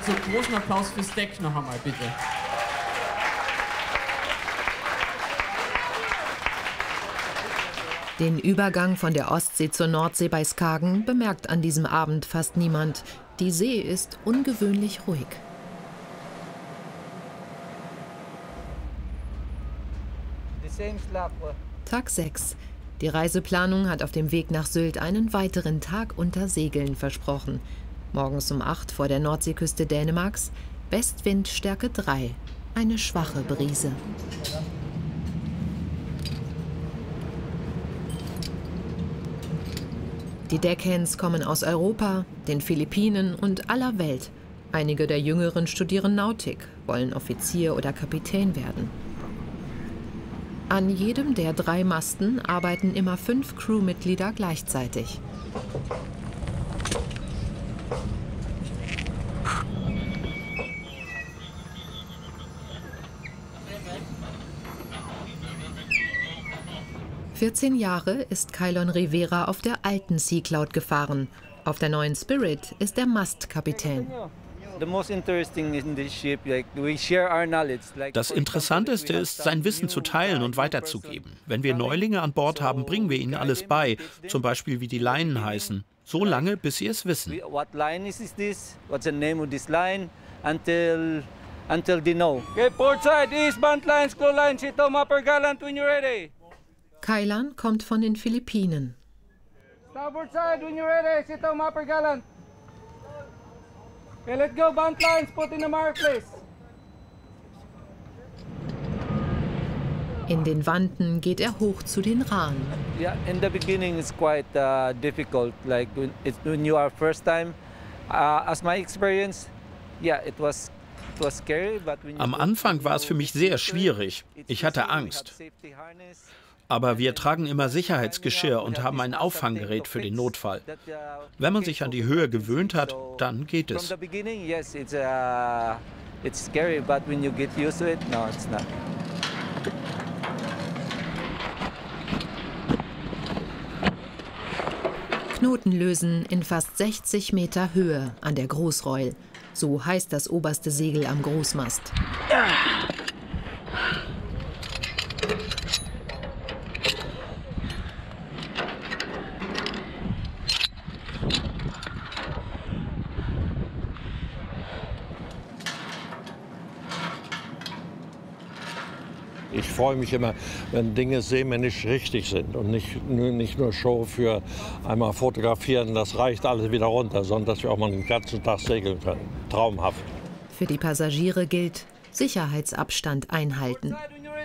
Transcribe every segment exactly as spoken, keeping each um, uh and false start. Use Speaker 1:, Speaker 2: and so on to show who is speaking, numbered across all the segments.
Speaker 1: So, großen Applaus fürs Deck noch einmal, bitte.
Speaker 2: Den Übergang von der Ostsee zur Nordsee bei Skagen bemerkt an diesem Abend fast niemand. Die See ist ungewöhnlich ruhig. Tag sechs. Die Reiseplanung hat auf dem Weg nach Sylt einen weiteren Tag unter Segeln versprochen. Morgens um acht vor der Nordseeküste Dänemarks, Westwind Stärke drei, eine schwache Brise. Die Deckhands kommen aus Europa, den Philippinen und aller Welt. Einige der Jüngeren studieren Nautik, wollen Offizier oder Kapitän werden. An jedem der drei Masten arbeiten immer fünf Crewmitglieder gleichzeitig. vierzehn Jahre ist Kailon Rivera auf der alten Sea Cloud gefahren. Auf der neuen Spirit ist er Mastkapitän.
Speaker 3: Das Interessanteste ist, sein Wissen zu teilen und weiterzugeben. Wenn wir Neulinge an Bord haben, bringen wir ihnen alles bei, zum Beispiel wie die Leinen heißen. So lange, bis sie es wissen.
Speaker 4: Until they know. Okay, port side, eastbound lines, close lines, sit home, upper gallant when you're ready.
Speaker 2: Kailan kommt von den Philippinen.
Speaker 4: Starboard side, when you're ready, sit home, upper gallant. Okay, let's go, bound lines, put in the mark, please.
Speaker 2: In den Wanten geht er hoch zu den Rahen.
Speaker 4: Yeah, in the beginning it's quite uh, difficult, like when, it's, when you are first time. Uh, as my experience, yeah, it was
Speaker 3: Am Anfang war es für mich sehr schwierig. Ich hatte Angst. Aber wir tragen immer Sicherheitsgeschirr und haben ein Auffanggerät für den Notfall. Wenn man sich an die Höhe gewöhnt hat, dann geht es.
Speaker 2: Knoten lösen in fast sechzig Meter Höhe an der Großreul. So heißt das oberste Segel am Großmast.
Speaker 5: Ich freue mich immer, wenn Dinge seemännisch richtig sind und nicht, nicht nur Show für einmal fotografieren, das reicht alles wieder runter, sondern dass wir auch mal den ganzen Tag segeln können. Traumhaft.
Speaker 2: Für die Passagiere gilt Sicherheitsabstand einhalten.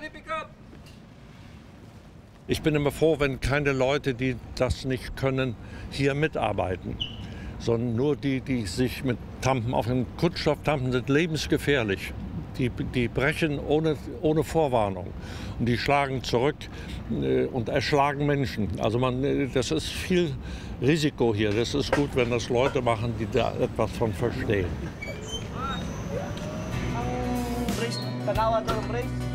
Speaker 5: Ich bin immer froh, wenn keine Leute, die das nicht können, hier mitarbeiten, sondern nur die, die sich mit Tampen auf den Kunststoff tampen, sind lebensgefährlich. Die, die brechen ohne, ohne Vorwarnung und die schlagen zurück äh, und erschlagen Menschen. Also man, das ist viel Risiko hier. Das ist gut, wenn das Leute machen, die da etwas von verstehen.